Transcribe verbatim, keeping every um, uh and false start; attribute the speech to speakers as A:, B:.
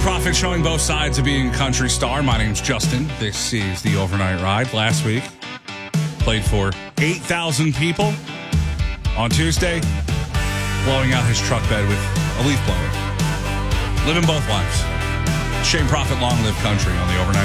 A: Prophet showing both sides of being a country star. My name's Justin. This is the Overnight Ride. Last week, played for eight thousand people. On Tuesday, blowing out his truck bed with a leaf blower. Living both lives. Shane Prophet, long live country on the Overnight